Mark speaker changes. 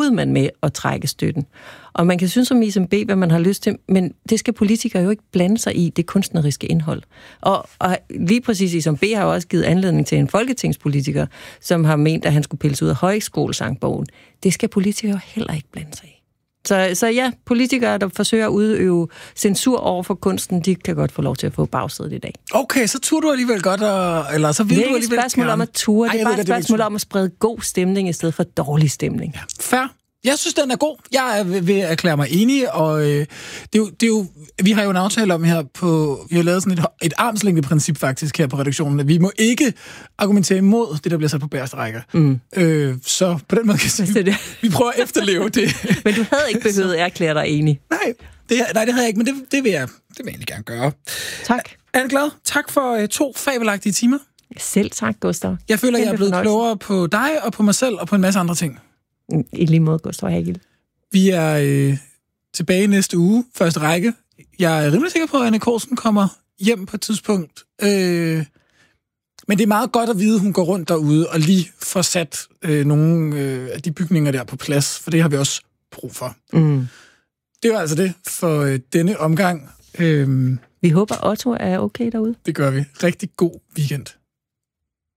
Speaker 1: truede man med at trække støtten. Og man kan synes om ISMB, hvad man har lyst til, men det skal politikere jo ikke blande sig i, det kunstneriske indhold. Og lige præcis ISMB har jo også givet anledning til en folketingspolitiker, som har ment, at han skulle pilles ud af højskolesangbogen. Det skal politikere heller ikke blande sig i. Så ja, politikere, der forsøger at udøve censur over for kunsten, de kan godt få lov til at få bagsædet i dag.
Speaker 2: Okay, så turde du alligevel godt, eller så vil du alligevel.
Speaker 1: Det er ikke et spørgsmål om at ture, det er bare et spørgsmål om at sprede god stemning i stedet for dårlig stemning.
Speaker 2: Ja, fair. Jeg synes, den er god. Jeg vil erklære mig enig, og det er jo, vi har jo en aftale om her vi har lavet sådan et armslængdeprincip faktisk her på redaktionen, at vi må ikke argumentere imod det, der bliver sat på bagerste rækker. Så på den måde kan jeg sige, vi prøver at efterleve det.
Speaker 1: Men du havde ikke behøvet at erklære dig enig.
Speaker 2: Nej, det havde jeg ikke, men det vil jeg egentlig gerne gøre.
Speaker 1: Tak.
Speaker 2: Anne Glad, tak for 2 fabelagtige timer.
Speaker 1: Selv tak, Gustav.
Speaker 2: Jeg føler, jeg er blevet klogere på dig og på mig selv og på en masse andre ting.
Speaker 1: I lige måde, Gustav Hagel.
Speaker 2: Vi er tilbage næste uge, første række. Jeg er rimelig sikker på, at Anne Corsen kommer hjem på et tidspunkt. Men det er meget godt at vide, at hun går rundt derude og lige får sat nogle af de bygninger der på plads, for det har vi også brug for. Det var altså det for denne omgang.
Speaker 1: Vi håber, Otto er okay derude.
Speaker 2: Det gør vi. Rigtig god weekend.